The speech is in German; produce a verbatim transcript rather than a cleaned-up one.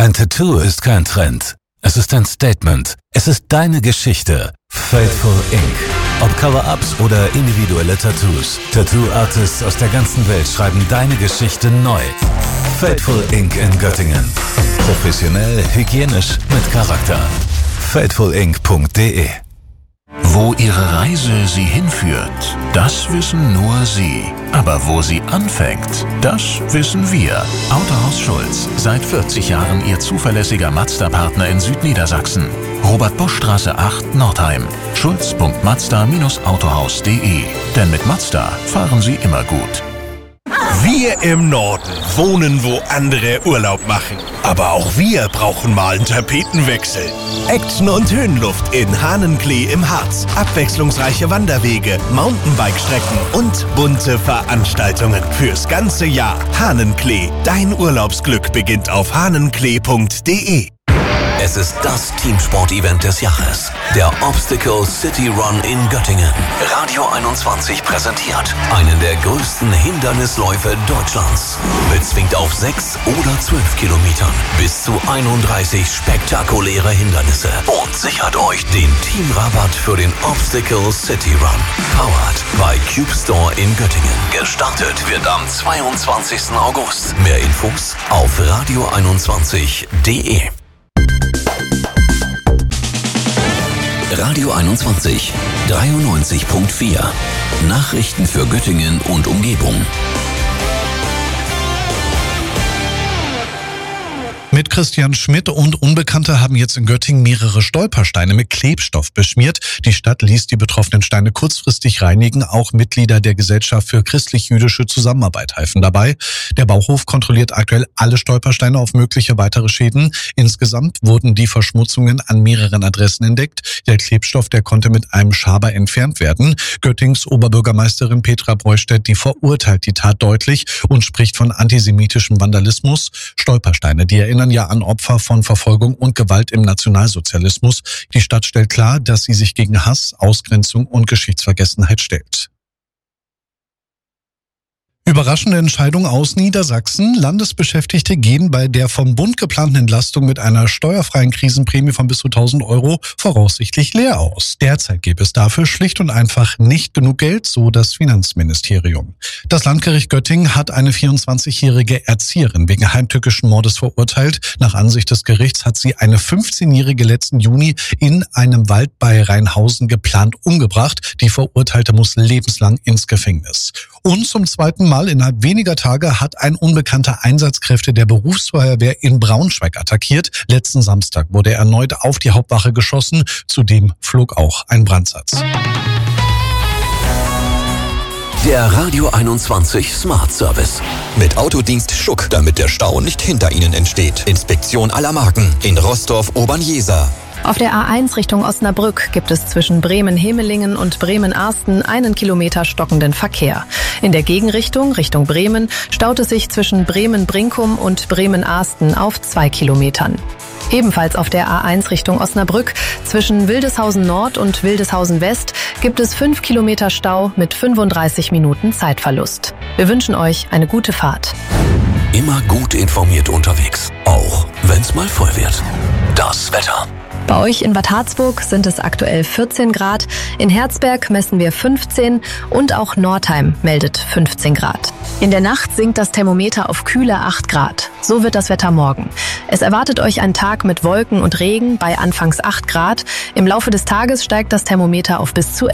Ein Tattoo ist kein Trend. Es ist ein Statement. Es ist deine Geschichte. Faithful Incorporated. Ob Cover-Ups oder individuelle Tattoos, Tattoo-Artists aus der ganzen Welt schreiben deine Geschichte neu. Faithful Incorporated in Göttingen. Professionell, hygienisch, mit Charakter. faithful inc punkt de. Wo Ihre Reise Sie hinführt, das wissen nur Sie. Aber wo sie anfängt, das wissen wir. Autohaus Schulz, seit vierzig Jahren Ihr zuverlässiger Mazda-Partner in Südniedersachsen. Robert-Bosch-Straße acht, Nordheim. schulz punkt mazda Bindestrich autohaus punkt de. Denn mit Mazda fahren Sie immer gut. Wir im Norden wohnen, wo andere Urlaub machen. Aber auch wir brauchen mal einen Tapetenwechsel. Action und Höhenluft in Hahnenklee im Harz. Abwechslungsreiche Wanderwege, Mountainbike-Strecken und bunte Veranstaltungen fürs ganze Jahr. Hahnenklee, dein Urlaubsglück beginnt auf hahnenklee punkt de. Es ist das Teamsport-Event des Jahres. Der Obstacle City Run in Göttingen. Radio einundzwanzig präsentiert einen der größten Hindernisläufe Deutschlands. Mit Zwingt auf sechs oder zwölf Kilometern. Bis zu einunddreißig spektakuläre Hindernisse. Und sichert euch den Teamrabatt für den Obstacle City Run. Powered bei Cube Store in Göttingen. Gestartet wird am zweiundzwanzigsten August. Mehr Infos auf radio einundzwanzig punkt de. Radio einundzwanzig, dreiundneunzig Komma vier. Nachrichten für Göttingen und Umgebung. Mit Christian Schmidt und Unbekannte haben jetzt in Göttingen mehrere Stolpersteine mit Klebstoff beschmiert. Die Stadt ließ die betroffenen Steine kurzfristig reinigen. Auch Mitglieder der Gesellschaft für christlich-jüdische Zusammenarbeit helfen dabei. Der Bauhof kontrolliert aktuell alle Stolpersteine auf mögliche weitere Schäden. Insgesamt wurden die Verschmutzungen an mehreren Adressen entdeckt. Der Klebstoff, der konnte mit einem Schaber entfernt werden. Göttings Oberbürgermeisterin Petra Breustedt, die verurteilt die Tat deutlich und spricht von antisemitischem Vandalismus. Stolpersteine, die erinnern ja an Opfer von Verfolgung und Gewalt im Nationalsozialismus. Die Stadt stellt klar, dass sie sich gegen Hass, Ausgrenzung und Geschichtsvergessenheit stellt. Überraschende Entscheidung aus Niedersachsen. Landesbeschäftigte gehen bei der vom Bund geplanten Entlastung mit einer steuerfreien Krisenprämie von bis zu tausend Euro voraussichtlich leer aus. Derzeit gäbe es dafür schlicht und einfach nicht genug Geld, so das Finanzministerium. Das Landgericht Göttingen hat eine vierundzwanzigjährige Erzieherin wegen heimtückischen Mordes verurteilt. Nach Ansicht des Gerichts hat sie eine fünfzehnjährige letzten Juni in einem Wald bei Rheinhausen geplant umgebracht. Die Verurteilte muss lebenslang ins Gefängnis. Und zum zweiten Mal innerhalb weniger Tage hat ein unbekannter Einsatzkräfte der Berufsfeuerwehr in Braunschweig attackiert. Letzten Samstag wurde er erneut auf die Hauptwache geschossen. Zudem flog auch ein Brandsatz. Der Radio einundzwanzig Smart Service. Mit Autodienst Schuck, damit der Stau nicht hinter Ihnen entsteht. Inspektion aller Marken in Rostorf-Obernjeser. Auf der A eins Richtung Osnabrück gibt es zwischen Bremen-Hemelingen und Bremen-Arsten einen Kilometer stockenden Verkehr. In der Gegenrichtung, Richtung Bremen, staut es sich zwischen Bremen-Brinkum und Bremen-Arsten auf zwei Kilometern. Ebenfalls auf der A eins Richtung Osnabrück zwischen Wildeshausen Nord und Wildeshausen West gibt es fünf Kilometer Stau mit fünfunddreißig Minuten Zeitverlust. Wir wünschen euch eine gute Fahrt. Immer gut informiert unterwegs, auch wenn es mal voll wird. Das Wetter. Bei euch in Bad Harzburg sind es aktuell vierzehn Grad, in Herzberg messen wir fünfzehn und auch Nordheim meldet fünfzehn Grad. In der Nacht sinkt das Thermometer auf kühle acht Grad. So wird das Wetter morgen. Es erwartet euch ein Tag mit Wolken und Regen bei anfangs acht Grad. Im Laufe des Tages steigt das Thermometer auf bis zu